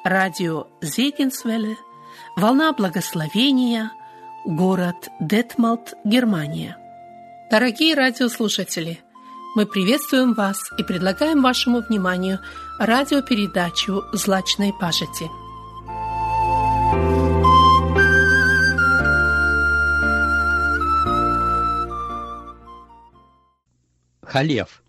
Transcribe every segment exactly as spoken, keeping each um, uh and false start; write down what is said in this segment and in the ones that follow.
радио Зегенсвелле, волна благословения, город Детмалт, Германия. Дорогие радиослушатели, мы приветствуем вас и предлагаем вашему вниманию радиопередачу «Злачной пажити». Халев.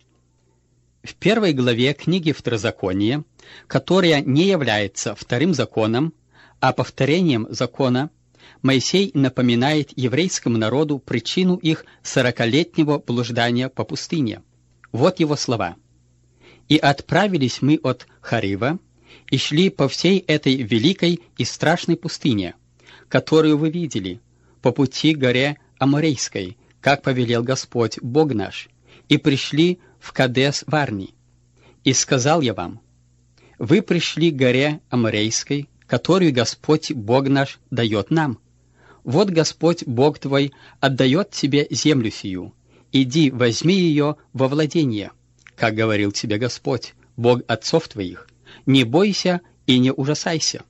В первой главе книги Второзакония, которая не является вторым законом, а повторением закона, Моисей напоминает еврейскому народу причину их сорокалетнего блуждания по пустыне. Вот его слова. «И отправились мы от Харива, и шли по всей этой великой и страшной пустыне, которую вы видели, по пути к горе Аморейской, как повелел Господь Бог наш, и пришли в Кадес-Варни. И сказал я вам, вы пришли к горе Аморейской, которую Господь Бог наш дает нам. Вот Господь Бог твой отдает тебе землю сию. Иди, возьми ее во владение, как говорил тебе Господь, Бог отцов твоих. Не бойся и не ужасайся.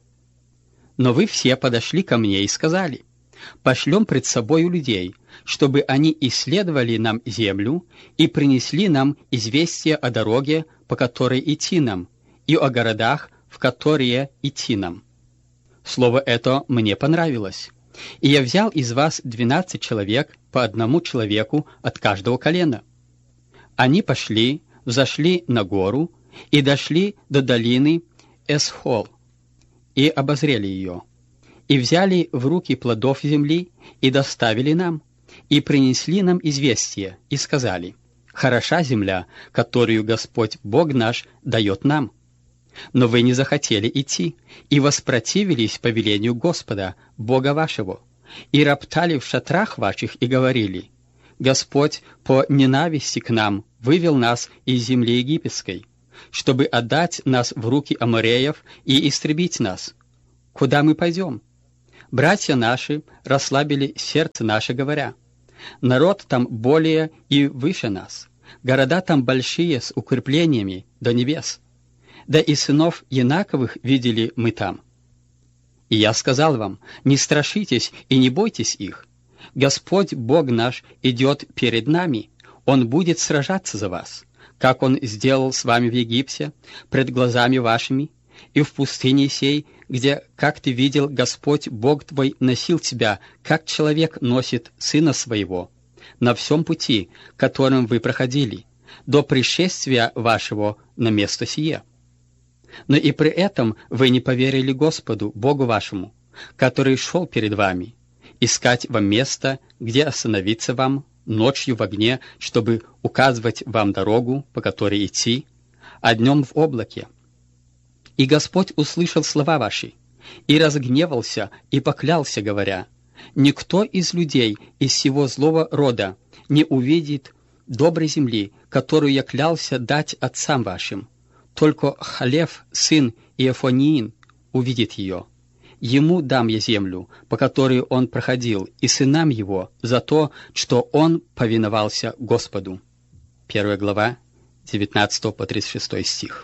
Но вы все подошли ко мне и сказали, пошлем пред собою людей, чтобы они исследовали нам землю и принесли нам известие о дороге, по которой идти нам, и о городах, в которые идти нам. Слово это мне понравилось. И я взял из вас двенадцать человек, по одному человеку от каждого колена. Они пошли, взошли на гору и дошли до долины Эсхол, и обозрели ее, и взяли в руки плодов земли, и доставили нам, и принесли нам известие, и сказали, «Хороша земля, которую Господь Бог наш дает нам». Но вы не захотели идти, и воспротивились повелению Господа, Бога вашего, и роптали в шатрах ваших, и говорили, «Господь по ненависти к нам вывел нас из земли египетской, чтобы отдать нас в руки амореев и истребить нас. Куда мы пойдем?» Братья наши расслабили сердце наше, говоря, «Народ там более и выше нас, города там большие с укреплениями до небес. Да и сынов Янаковых видели мы там. И я сказал вам, не страшитесь и не бойтесь их. Господь Бог наш идет перед нами, Он будет сражаться за вас, как Он сделал с вами в Египте, пред глазами вашими, и в пустыне сей, где, как ты видел, Господь Бог твой носил тебя, как человек носит сына своего, на всем пути, которым вы проходили, до пришествия вашего на место сие. Но и при этом вы не поверили Господу, Богу вашему, который шел перед вами, искать вам место, где остановиться вам ночью в огне, чтобы указывать вам дорогу, по которой идти, а днем в облаке. И Господь услышал слова ваши, и разгневался, и поклялся, говоря, «Никто из людей из всего злого рода не увидит доброй земли, которую я клялся дать отцам вашим. Только Халев, сын Иефониин, увидит ее. Ему дам я землю, по которой он проходил, и сынам его, за то, что он повиновался Господу». Первая глава, девятнадцатый по тридцать шестой стих.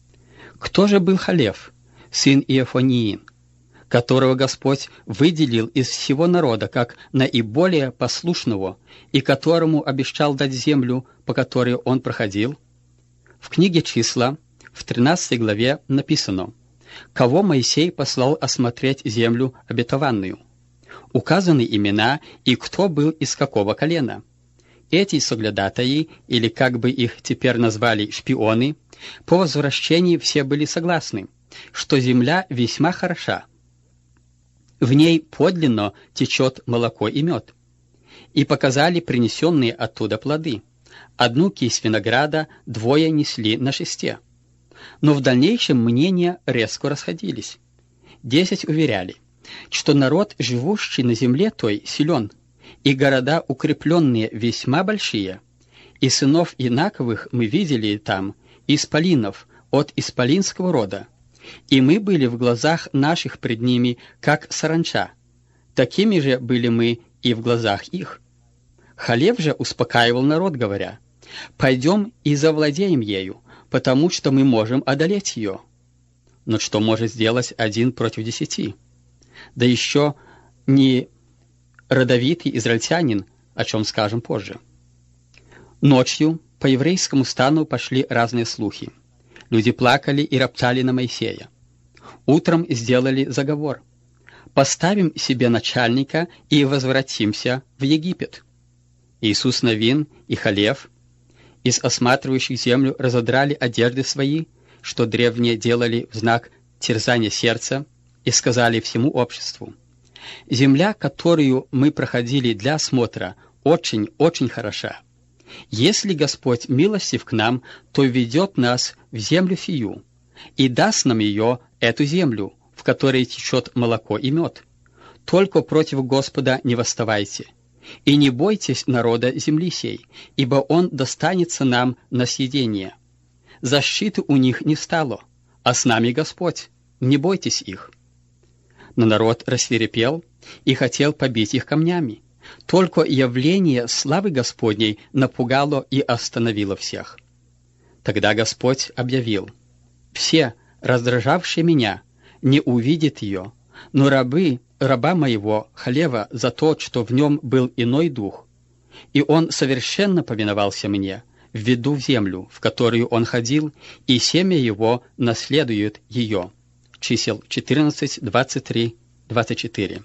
Кто же был Халев, сын Иефониин, которого Господь выделил из всего народа как наиболее послушного и которому обещал дать землю, по которой он проходил? В книге «Числа» в тринадцатой главе написано, кого Моисей послал осмотреть землю обетованную. Указаны имена и кто был из какого колена. Эти соглядатаи, или как бы их теперь назвали шпионы, по возвращении все были согласны, что земля весьма хороша. В ней подлинно течет молоко и мед. И показали принесенные оттуда плоды. Одну кисть винограда двое несли на шесте. Но в дальнейшем мнения резко расходились. Десять уверяли, что народ, живущий на земле той, силен, и города укрепленные весьма большие, и сынов Янаковых мы видели там, исполинов от исполинского рода, и мы были в глазах наших пред ними, как саранча. Такими же были мы и в глазах их. Халев же успокаивал народ, говоря, «Пойдем и завладеем ею, потому что мы можем одолеть ее». Но что может сделать один против десяти? Да еще не родовитый израильтянин, о чем скажем позже. Ночью по еврейскому стану пошли разные слухи. Люди плакали и роптали на Моисея. Утром сделали заговор. «Поставим себе начальника и возвратимся в Египет». Иисус Навин и Халев из осматривающих землю разодрали одежды свои, что древние делали в знак терзания сердца, и сказали всему обществу: «Земля, которую мы проходили для осмотра, очень-очень хороша. Если Господь милостив к нам, то ведет нас в землю сию и даст нам ее, эту землю, в которой течет молоко и мед. Только против Господа не восставайте, и не бойтесь народа земли сей, ибо он достанется нам на съедение. Защиты у них не стало, а с нами Господь, не бойтесь их». Но народ рассвирепел и хотел побить их камнями. Только явление славы Господней напугало и остановило всех. Тогда Господь объявил: «Все, раздражавшие меня, не увидят ее, но рабы, раба моего Халева, за то, что в нем был иной дух, и он совершенно повиновался мне, введу в землю, в которую он ходил, и семя его наследует ее». Чисел четырнадцать, двадцать три, двадцать четыре.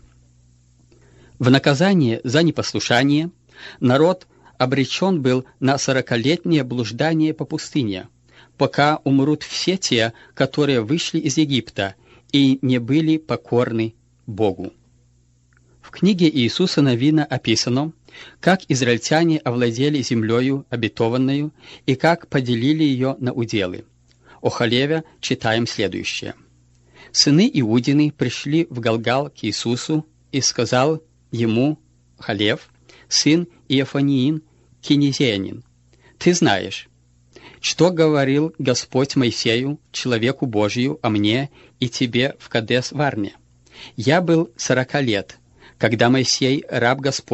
В наказание за непослушание народ обречен был на сорокалетнее блуждание по пустыне, пока умрут все те, которые вышли из Египта и не были покорны Богу. В книге Иисуса Навина описано, как израильтяне овладели землею обетованную и как поделили ее на уделы. О Халеве читаем следующее. «Сыны Иудины пришли в Галгал к Иисусу, и сказал ему Халев, сын Иофаниин, кинезиянин: Ты знаешь, что говорил Господь Моисею, человеку Божию, о мне и тебе в Кадес-Варне. Я был сорока лет, когда Моисей, раб Господь,